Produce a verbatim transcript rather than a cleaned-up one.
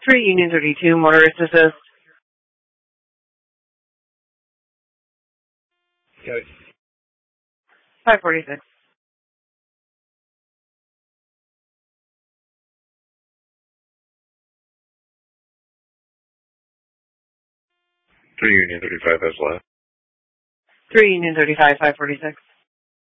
three Union thirty-two, motorist assist. Got it. five forty-six. three Union thirty-five has left. three Union thirty-five, five forty-six.